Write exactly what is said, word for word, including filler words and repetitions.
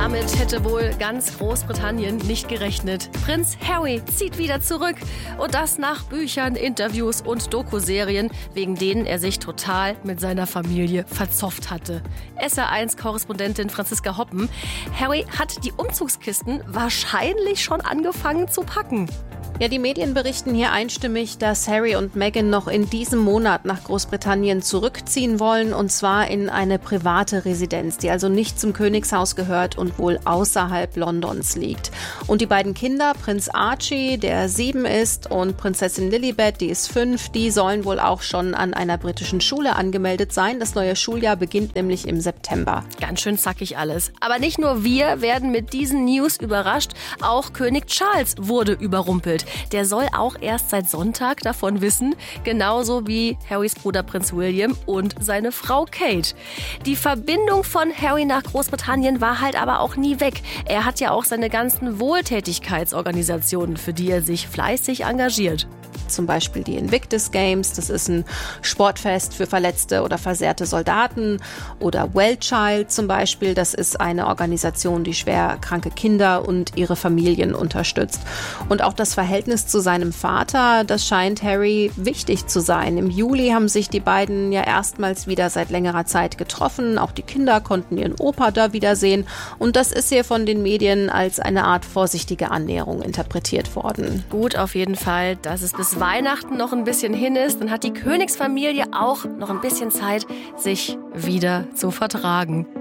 Damit hätte wohl ganz Großbritannien nicht gerechnet. Prinz Harry zieht wieder zurück. Und das nach Büchern, Interviews und Dokuserien, wegen denen er sich total mit seiner Familie verzofft hatte. S R eins Korrespondentin Franziska Hoppen. Harry hat die Umzugskisten wahrscheinlich schon angefangen zu packen. Ja, die Medien berichten hier einstimmig, dass Harry und Meghan noch in diesem Monat nach Großbritannien zurückziehen wollen, und zwar in eine private Residenz, die also nicht zum Königshaus gehört und wohl außerhalb Londons liegt. Und die beiden Kinder, Prinz Archie, der sieben ist, und Prinzessin Lilibet, die ist fünf, die sollen wohl auch schon an einer britischen Schule angemeldet sein. Das neue Schuljahr beginnt nämlich im September. Ganz schön zackig alles. Aber nicht nur wir werden mit diesen News überrascht, auch König Charles wurde überrumpelt. Der soll auch erst seit Sonntag davon wissen, genauso wie Harrys Bruder Prinz William und seine Frau Kate. Die Verbindung von Harry nach Großbritannien war halt aber auch nie weg. Er hat ja auch seine ganzen Wohltätigkeitsorganisationen, für die er sich fleißig engagiert. Zum Beispiel die Invictus Games, das ist ein Sportfest für verletzte oder versehrte Soldaten. Oder Wellchild zum Beispiel, das ist eine Organisation, die schwer kranke Kinder und ihre Familien unterstützt. Und auch das Verhältnis zu seinem Vater, das scheint Harry wichtig zu sein. Im Juli haben sich die beiden ja erstmals wieder seit längerer Zeit getroffen. Auch die Kinder konnten ihren Opa da wiedersehen. Und das ist hier von den Medien als eine Art vorsichtige Annäherung interpretiert worden. Gut, auf jeden Fall, dass es bis Weihnachten noch ein bisschen hin ist, dann hat die Königsfamilie auch noch ein bisschen Zeit, sich wieder zu vertragen.